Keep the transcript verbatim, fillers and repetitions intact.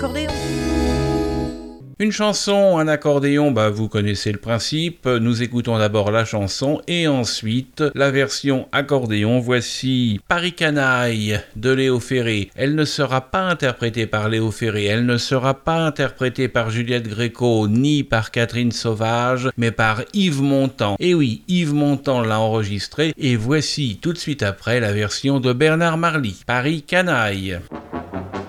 accordéon. Une chanson, un accordéon, bah vous connaissez le principe. Nous écoutons d'abord la chanson et ensuite la version accordéon. Voici Paris Canaille de Léo Ferré. Elle ne sera pas interprétée par Léo Ferré, elle ne sera pas interprétée par Juliette Gréco ni par Catherine Sauvage, mais par Yves Montand. Et oui, Yves Montand l'a enregistrée et voici tout de suite après la version de Bernard Marly. Paris Canaille.